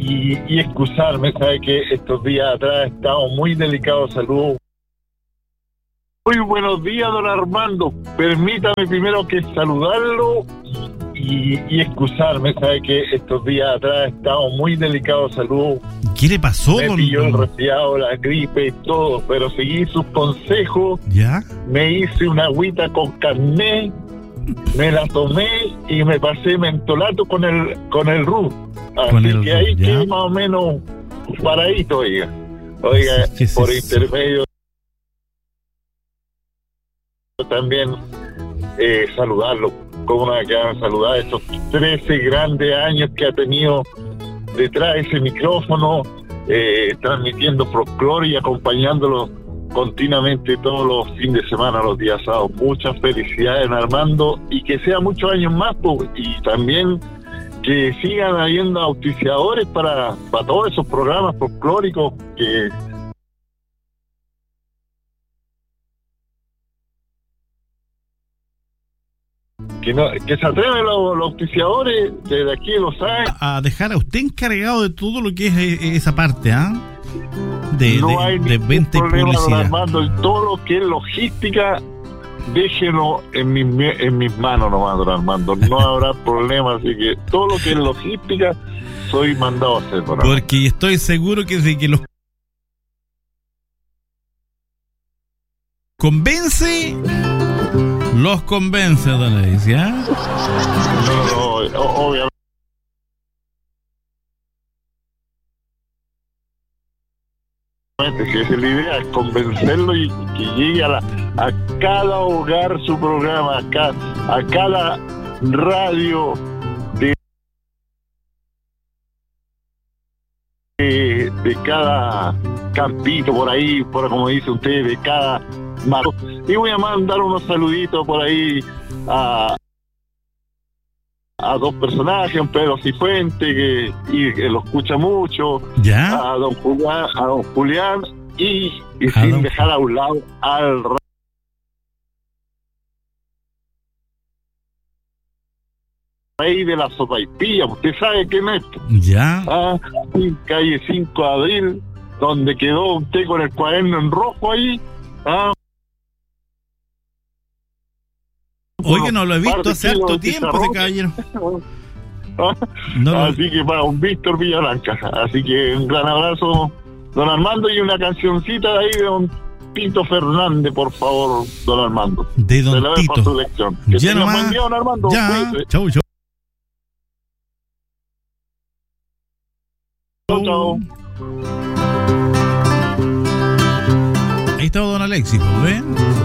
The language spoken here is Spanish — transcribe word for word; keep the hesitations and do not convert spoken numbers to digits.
y, y excusarme, sabe que estos días atrás he estado muy delicado de salud. Muy buenos días, don Armando. Permítame primero que saludarlo y, y excusarme, sabe que estos días atrás he estado muy delicado de salud. ¿Qué le pasó? Me Don... pilló el resfriado, la gripe y todo, pero seguí sus consejos. ¿Ya? Me hice una agüita con carné, me la tomé y me pasé mentolato con el con el R U. Así Con el que R U, ahí ¿ya? quedé más o menos paradito, oiga. Oiga, ¿Qué es por eso? intermedio también eh, saludarlo, como una que van a saludar estos trece grandes años que ha tenido detrás de ese micrófono, eh, transmitiendo folclore y acompañándolo continuamente todos los fines de semana, los días sábados. Muchas felicidades, don Armando, y que sea muchos años más, pues, y también que sigan habiendo auspiciadores para, para todos esos programas folclóricos que que, no, que se atreven los, los auspiciadores desde aquí de Los Ángeles. A dejar a usted encargado de todo lo que es eh, esa parte, ¿ah? De, no de, hay de venta y problema, don publicidad. Armando, y todo lo que es logística, déjenlo en mis, en mis manos nomás, don Armando. No habrá problema, así que todo lo que es logística, soy mandado a hacer, don Armando. Porque estoy seguro que de que los convence, los convence, don Alicia. No, no, no, obviamente. Si esa es la idea, es convencerlo y que llegue a, la, a cada hogar su programa, a cada, a cada radio de, de, de cada campito por ahí, por como dice usted, de cada mar. Y voy a mandar unos saluditos por ahí a a dos personajes, a Pedro Cifuente, que, y, que lo escucha mucho, ¿Ya? a don Julián, a don Julián y, y A sin don... dejar a un lado al rey de la sopaipilla. Usted sabe quién es. ¿Ya? Ah, en calle cinco de abril, donde quedó usted con el cuaderno en rojo ahí. Ah, Oye, no lo he visto hace harto tiempo ese caballero. No lo... Así que para un Víctor Villablanca. Así que un gran abrazo, don Armando, y una cancioncita de ahí de don Tito Fernández, por favor, don Armando. De don Se la doy Tito. por su lección. Que Ya tenga nomás. buen día, don Armando. Ya. Cuídese. Chau, chau. Chau, chau. Ahí estaba don Alexis, ¿ves?